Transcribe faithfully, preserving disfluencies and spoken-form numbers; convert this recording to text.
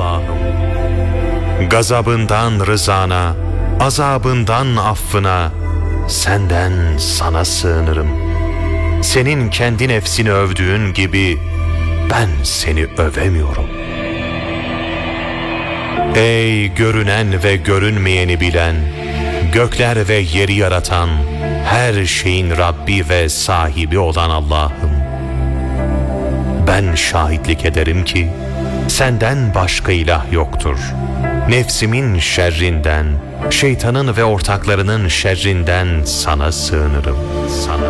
Allah'ım. Gazabından rızana, azabından affına, senden sana sığınırım. Senin kendi nefsini övdüğün gibi ben seni övemiyorum. Ey görünen ve görünmeyeni bilen, gökler ve yeri yaratan, her şeyin Rabbi ve sahibi olan Allah'ım. Ben şahitlik ederim ki senden başka ilah yoktur. Nefsimin şerrinden, şeytanın ve ortaklarının şerrinden sana sığınırım. Sana